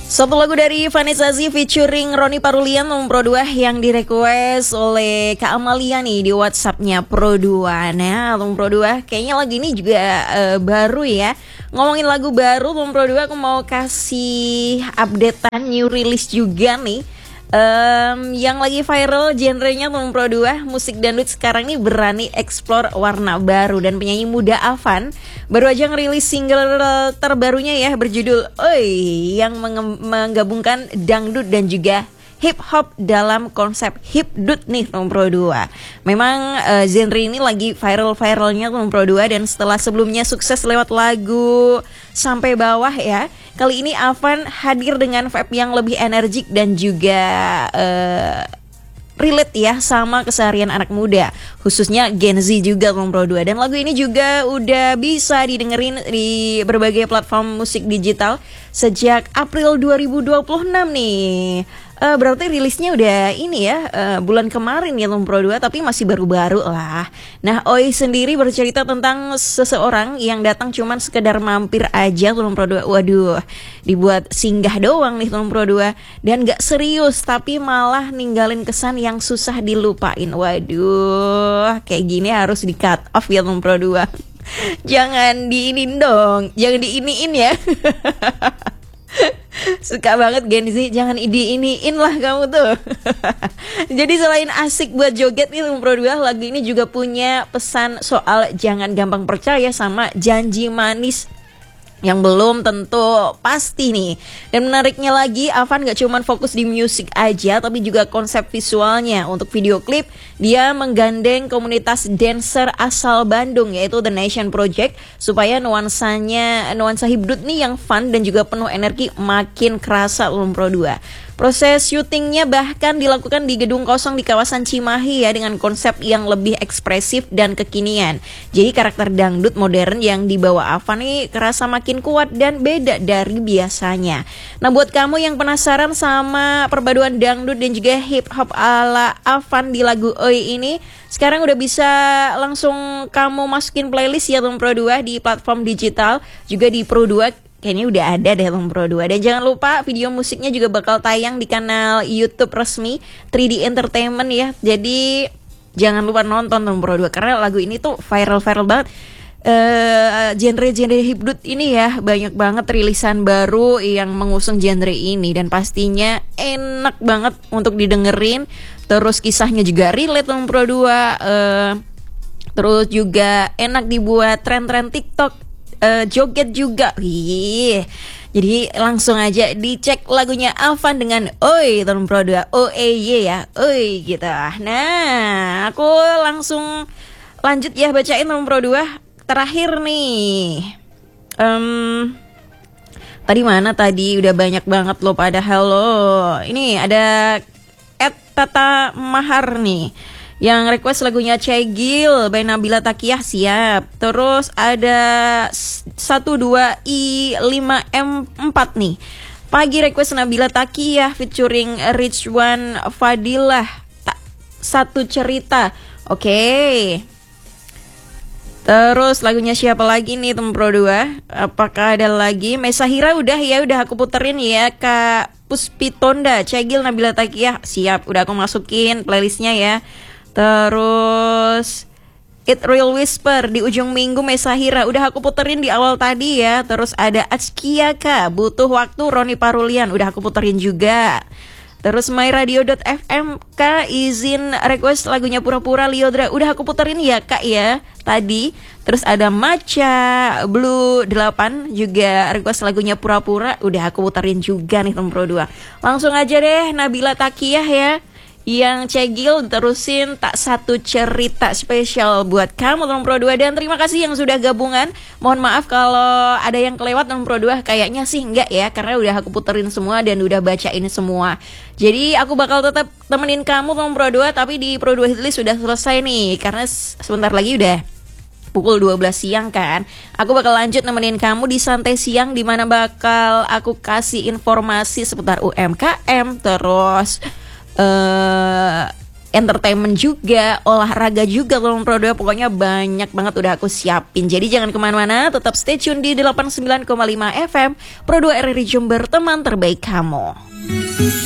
Satu lagu dari Vanessa Z featuring Roni Parulian nomor Pro 2 yang direquest oleh Kak Amalia nih di WhatsAppnya Pro 2. Nah, nomor Pro 2 kayaknya lagu ini juga baru ya. Ngomongin lagu baru nomor Pro 2, aku mau kasih updatean new release juga nih. Yang lagi viral genrenya nomor Pro 2, musik dangdut sekarang ini berani explore warna baru. Dan penyanyi muda Avan baru aja ngerilis single terbarunya ya, berjudul Oi, yang menggabungkan dangdut dan juga hip hop dalam konsep hipdut nih nomor Pro 2. Memang genre ini lagi viral-viralnya nomor Pro 2, dan setelah sebelumnya sukses lewat lagu Sampai Bawah ya, kali ini Avan hadir dengan vibe yang lebih energik dan juga relate ya sama keseharian anak muda, khususnya Gen Z juga nomor Pro 2. Dan lagu ini juga udah bisa didengerin di berbagai platform musik digital sejak April 2026 nih. Berarti rilisnya udah ini ya, bulan kemarin ya nomor Pro 2, tapi masih baru-baru lah. Nah, Oi sendiri bercerita tentang seseorang yang datang cuman sekedar mampir aja nomor Pro 2. Waduh, dibuat singgah doang nih nomor Pro 2, dan gak serius tapi malah ninggalin kesan yang susah dilupain. Waduh, kayak gini harus di cut off ya nomor Pro 2. Jangan diinin dong, jangan diiniin ya. Suka banget Gen Z, jangan diiniin lah kamu tuh. Jadi selain asik buat joget nih Pro 2, lagu ini juga punya pesan soal jangan gampang percaya sama janji manis yang belum tentu pasti nih. Dan menariknya lagi, Avan gak cuma fokus di musik aja, tapi juga konsep visualnya. Untuk video klip, dia menggandeng komunitas dancer asal Bandung, yaitu The Nation Project, supaya nuansa hibdut nih yang fun dan juga penuh energi makin kerasa Pro 2. Proses syutingnya bahkan dilakukan di gedung kosong di kawasan Cimahi ya, dengan konsep yang lebih ekspresif dan kekinian. Jadi karakter dangdut modern yang dibawa Avan nih kerasa makin kuat dan beda dari biasanya. Nah, buat kamu yang penasaran sama perpaduan dangdut dan juga hip hop ala Avan di lagu Oi ini, sekarang udah bisa langsung kamu masukin playlist ya Pro 2 di platform digital, juga di Pro 2. Kayaknya udah ada deh Pro 2. Dan jangan lupa video musiknya juga bakal tayang di kanal YouTube resmi 3D Entertainment ya. Jadi jangan lupa nonton Pro 2, karena lagu ini tuh viral-viral banget. Genre-genre hipdut ini ya, banyak banget rilisan baru yang mengusung genre ini, dan pastinya enak banget untuk didengerin. Terus kisahnya juga relate Pro 2. Terus juga enak dibuat tren-tren TikTok. Joget juga. Jadi langsung aja dicek lagunya Avan dengan Oi tahun Pro 2. OEY ya, Oi gitu. Nah, aku langsung lanjut ya bacain tahun Pro 2 terakhir nih. Tadi mana tadi udah banyak banget loh padahal loh. Ini ada Tata Mahar nih yang request lagunya Cegil by Nabila Takiyah, siap. Terus ada 12i5m4 nih. Pagi request Nabila Takiyah featuring Ridwan Fadilah, Satu Cerita. Oke. Terus lagunya siapa lagi nih Pro 2? Apakah ada lagi? Mesahira udah ya, udah aku puterin ya. Kak Puspitonda, Cegil Nabila Takiyah, siap. Udah aku masukin playlistnya ya. Terus It Real Whisper di ujung minggu Mesahira, udah aku puterin di awal tadi ya. Terus ada Atskiaka, Butuh Waktu Roni Parulian, udah aku puterin juga. Terus myradio.fm Kak izin request lagunya Pura-Pura Liodra, udah aku puterin ya Kak ya tadi. Terus ada Maca Blue 8 juga request lagunya Pura-Pura, udah aku puterin juga nih Pro 2. Langsung aja deh Nabila Takiyah ya, yang Cegil terusin Tak Satu Cerita, spesial buat kamu Pro 2. Dan terima kasih yang sudah gabungan. Mohon maaf kalau ada yang kelewat Pro 2. Kayaknya sih enggak ya, karena udah aku puterin semua dan udah bacain semua. Jadi aku bakal tetap temenin kamu Pro 2, tapi di Pro 2 Hitlist sudah selesai nih, karena sebentar lagi udah pukul 12 siang kan. Aku bakal lanjut nemenin kamu di Santai Siang, di mana bakal aku kasih informasi seputar UMKM, terus entertainment juga, olahraga juga loh Pro 2. Pokoknya banyak banget udah aku siapin. Jadi jangan kemana-mana, tetap stay tune di 89,5 FM Pro 2 RRI Jember, teman terbaik kamu.